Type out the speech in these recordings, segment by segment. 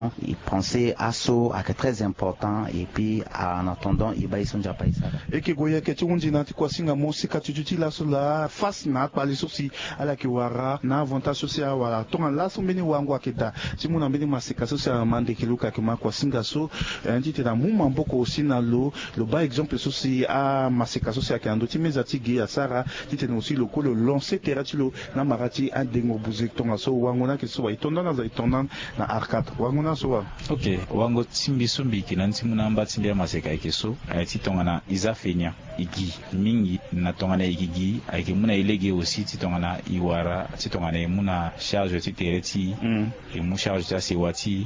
ils pensaient à ça, à que très important, et puis en attendant, ils baissent son Japan. Et que goya que tu on dit nanti quoi singa musika tu la sur la face na pali souci à la kiwara na avantage social wala tonga la so mbeni wangu akita si muna mbeni masika social mande kiluka kima kwa singa so ndite na muma mboko aussi na lo ba exemple souci a masika social ki ando timeza tigi ya sara tite na aussi le ko le lancer teratilo na marati a dengo buzik tonga so wangu na kiso wa itonda na za itonda na arcade wangu na so wa okay wangu timbi sumbi kinanti muna mba timbi ya masika ikiso ti tonga na izafenya igi mingi na tonga na igigi aiki muna ilege aussi ti tonga na iwara ti tonga na muna charge ti tereti et mu charge ta sewati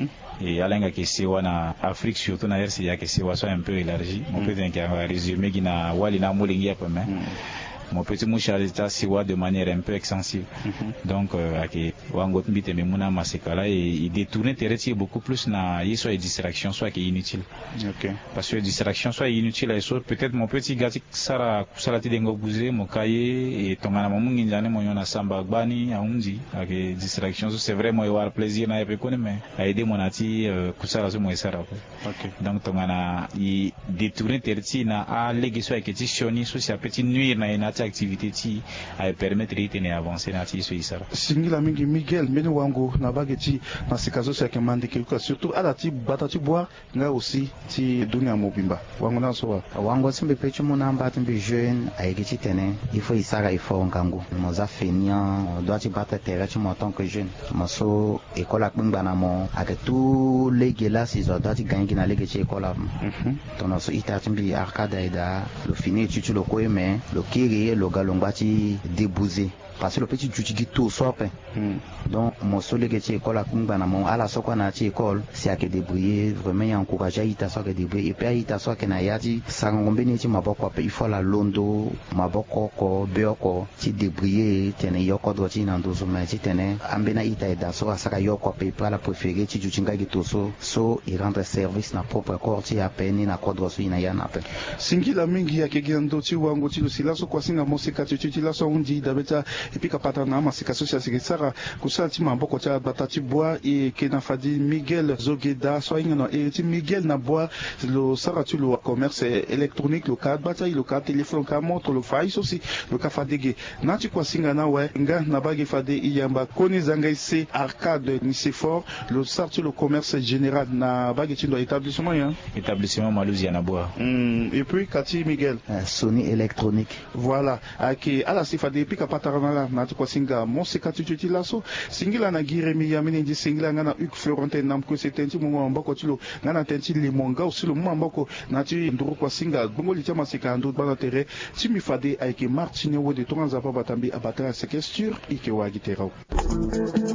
et alenga ke sewa na Afrique surtout na RC ya ke sewa soit un peu élargi mon peut dire résumer qui na wali na mulingi ya peme mon petit mouchage ta siwa de manière un peu extensive donc wango mbite me muna masekala et il détourne tereti beaucoup plus na yi soit distraction soit qui inutile parce que distraction soit inutile et soit peut-être mon petit gati sara kusala ti dengo buze mo kaye et tongana mamungi njane mo yona samba gbani aunzi avec distraction c'est vraiment avoir plaisir na epeko mais aider mon ati kusala so mo sara donc tongana i détourne tereti na a legiso avec ti shoni so ça petit nuire na activité ti a permettre de tenir avancer na ti so isara singila mingi Miguel meni wangu na bageti na sikazo sa kemande ke surtout ala ti bata ti bois nga aussi ti dunia mobimba wangu na so wangu simbe pecho mona mba timbe jeune aigiti tene il faut isara il faut ngangu moza feignant doit ti battre terre ti en tant que jeune moso école akbingba na mo avec tout les là si doit ti gagner na lege ti école tono so ita timbi arcade ida le fini tu le ko mais le kiri le galongba ti débousé parce que le petit juti tout sope donc mon solé que tu école à kumba na mon ala sokwa na ti école c'est à que débrouiller vraiment encourager ita so que débrouiller et puis ita so que na yati sangombe ni ti maboko il faut la londo maboko ko beoko ti débrouiller tene yoko do ti na ndozo ma ti tene ambena ita ida so asaka yoko pe pour la préférer ti juti ngai to so il rendre service na propre corps ti a peine na kodro so ina yana pe singila mingi ya kegendo ti wango ti sila so kwa singa mosika ti la so undi dabeta et puis kapata na masika social sara kusala ti maboko ti bata ti bois et ke na fadi Miguel Zogeda so ingana et ti Miguel na bois le sara ti le commerce électronique le cadre bata le cadre téléphone ka montre le faïs aussi le ka fadege na ti kwa singa na we nga na bagi fade iyamba koni zanga ise arcade ni c'est fort le sara ti le commerce général na bagi ti ndo établissement Malouzi na bois et puis kati Miguel Sony électronique voilà aki ala si fade et puis kapata na to singa mosika tututi laso singila na giremi ya mini ndi singila ngana Hugues Florentin nam ko setenti mo mboko tilo ngana tenti limonga aussi le mboko na ti nduru kwa singa bongo litia masika ndo bana tere ti mi fade ayke Martine wo de tonga za pa batambi abatara se question ike wa gitera